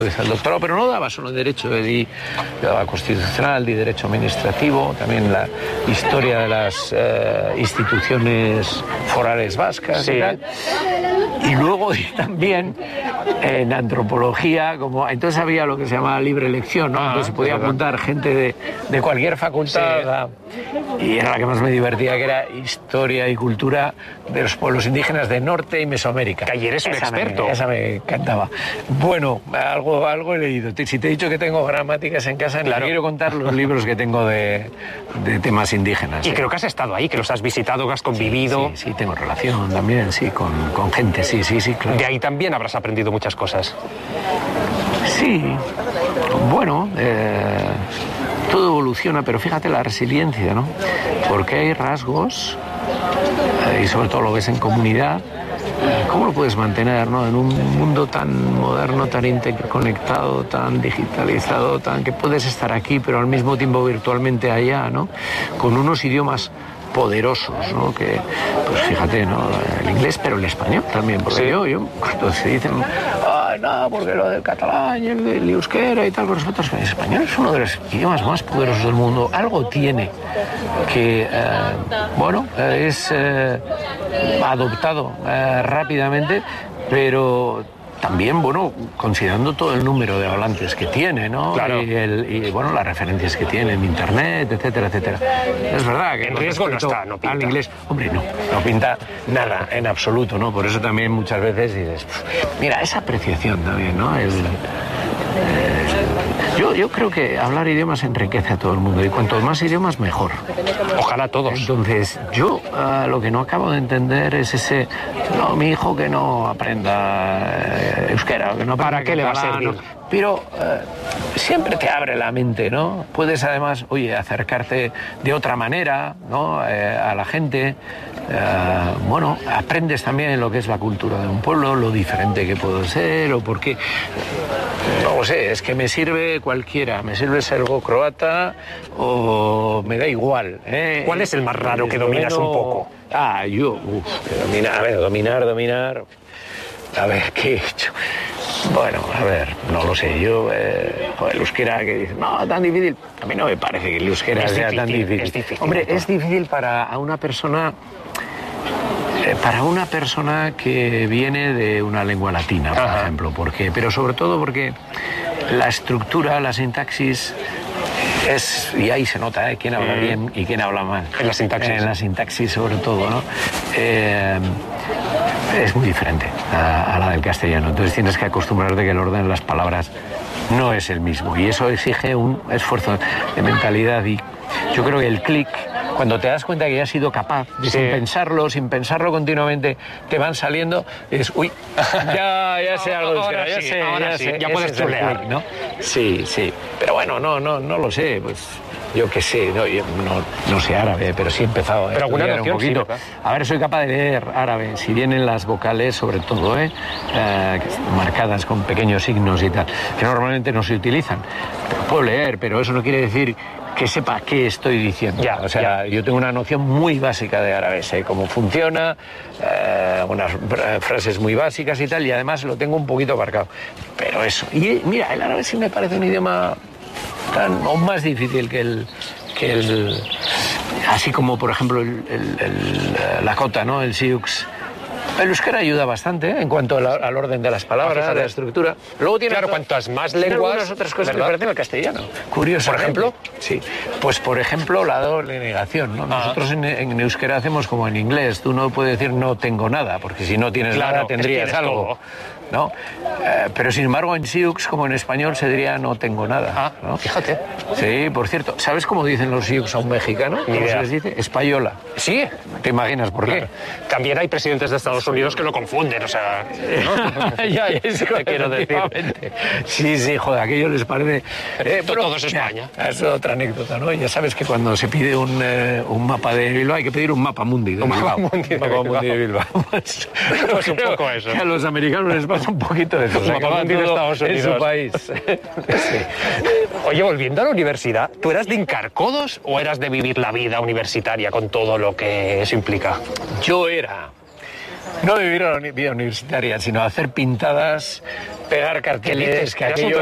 El doctorado, pero no daba solo derecho, daba constitucional, di derecho administrativo, también la historia de las instituciones forales vascas, sí, y tal. Y luego también en antropología, entonces había lo que se llamaba libre elección, ¿no? Entonces se podía apuntar gente de cualquier facultad, sí, y era la que más me divertía, que era historia y cultura de los pueblos indígenas de Norte y Mesoamérica. Que ayer es un experto. Esa me encantaba. Bueno, algo he leído. Si te he dicho que tengo gramáticas en casa, claro, quiero contar los libros que tengo de temas indígenas. Y creo que has estado ahí, que los has visitado, que has convivido. Sí, tengo relación también, sí, con gente, sí, claro. De ahí también habrás aprendido muchas cosas. Sí, bueno, todo evoluciona, pero fíjate la resiliencia, ¿no? Porque hay rasgos, y sobre todo lo ves en comunidad. ¿Cómo lo puedes mantener, ¿no? En un mundo tan moderno, tan interconectado, tan digitalizado, que puedes estar aquí, pero al mismo tiempo virtualmente allá, ¿no? Con unos idiomas poderosos, ¿no? Que, pues fíjate, ¿no? El inglés, pero el español también, porque sí, yo cuando se dicen, no, porque lo del catalán y el euskera y tal, con respecto al español, es uno de los idiomas más poderosos del mundo. Algo tiene que, es adoptado rápidamente, pero también, considerando todo el número de hablantes que tiene, ¿no? Claro. Y las referencias que tiene en internet, etcétera. Es verdad que en riesgo no está, no pinta. Al inglés, hombre, no pinta nada, en absoluto, ¿no? Por eso también muchas veces dices, mira, esa apreciación también, ¿no? Yo creo que hablar idiomas enriquece a todo el mundo, y cuanto más idiomas, mejor. Ojalá todos. Entonces, yo lo que no acabo de entender es mi hijo que no aprenda euskera, que no aprenda. ¿Para qué le va a servir? Pero siempre te abre la mente, ¿no? Puedes además, acercarte de otra manera, ¿no? A la gente. Aprendes también lo que es la cultura de un pueblo, lo diferente que puedo ser, o por qué. No lo sé, es que me sirve cualquiera, me sirve ser croata o me da igual. ¿Cuál es el más raro que dominas un poco? Dominar. A ver, ¿qué he hecho? Bueno, a ver, no lo sé. Yo, el euskera que dice, no, tan difícil. A mí no me parece que el euskera sea tan difícil. Es difícil. Hombre, es difícil para una persona que viene de una lengua latina, por ejemplo. Pero sobre todo porque la estructura, la sintaxis y ahí se nota quién habla bien y quién habla mal. En la sintaxis. En la sintaxis sobre todo, ¿no? Es muy diferente a la del castellano. Entonces tienes que acostumbrarte que el orden de las palabras no es el mismo. Y eso exige un esfuerzo de mentalidad. Y yo creo que el clic, cuando te das cuenta que ya has sido capaz de, sin pensarlo continuamente, te van saliendo, es, ya sé algo de euskera, ya sé, ya puedes chulear, ¿no? Sí. Pero bueno, no lo sé, pues yo qué sé, yo no sé árabe, pero sí he empezado a estudiar un poquito. Sí, a ver, soy capaz de leer árabe, si vienen las vocales, sobre todo, marcadas con pequeños signos y tal, que normalmente no se utilizan. Puedo leer, pero eso no quiere decir que sepa qué estoy diciendo. Yo tengo una noción muy básica de árabe, sé cómo funciona, unas frases muy básicas y tal, y además lo tengo un poquito aparcado. Pero eso. Y mira, el árabe sí me parece un idioma o más difícil que el así como por ejemplo la jota, ¿no? El siux. El euskera ayuda bastante en cuanto al orden de las palabras, a la estructura. Luego tiene cuantas más lenguas, otras cosas que parecen al castellano. Curioso. Por ejemplo, sí. Pues por ejemplo la doble negación, ¿no? Nosotros en euskera hacemos como en inglés. Tú no puedes decir no tengo nada, porque si no tienes nada tendrías algo. Todo. ¿No? Pero sin embargo en siux, como en español, se diría no tengo nada, ¿no? Fíjate. Sí, por cierto, ¿sabes cómo dicen los siux a un mexicano? ¿Cómo se les dice? Española. ¿Sí? ¿Te imaginas por qué? También hay presidentes de Estados Unidos que lo confunden, o sea, ¿no? Ya, eso te quiero decir. Sí, joder, aquello les parece... todo es España. Es otra anécdota, ¿no? Ya sabes que cuando se pide un mapa de Bilbao hay que pedir un mapa mundi de Bilbao. Un mapa mundi de Bilbao. Pues un poco eso. Que a los americanos les pasa un poquito de eso. Un mapa mundi de Estados Unidos. En su país. Sí. Oye, volviendo a la universidad, ¿tú eras de hincar codos o eras de vivir la vida universitaria con todo lo que eso implica? Yo era No de vida universitaria, sino hacer pintadas, pegar carteles, que Era aquello